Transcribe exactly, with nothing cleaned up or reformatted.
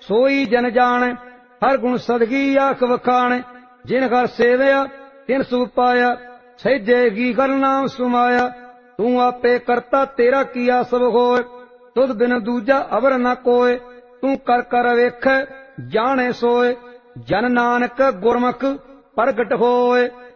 सोई जन जाने, हर गुण सदगी आख वखाणे। जिन घर सेवया तिन सुख पाया, सहेजेगी घर नाम सुमाया। तू आपे करता तेरा किया सब होए, तुद बिन दूजा अवर न कोय। तू कर कर वेख जाने सोए, जन नानक गुरमुख प्रगट होए।